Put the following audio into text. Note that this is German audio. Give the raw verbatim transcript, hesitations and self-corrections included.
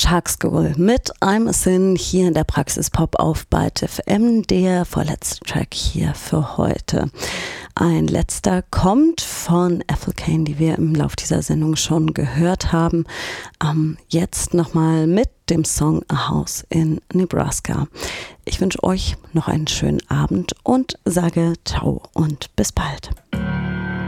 Shark School mit I'm a Sin hier in der Praxis Pop auf Byte F M, der vorletzte Track hier für heute. Ein letzter kommt von Ethel Cain, die wir im Lauf dieser Sendung schon gehört haben. Ähm, jetzt nochmal mit dem Song A House in Nebraska. Ich wünsche euch noch einen schönen Abend und sage ciao und bis bald.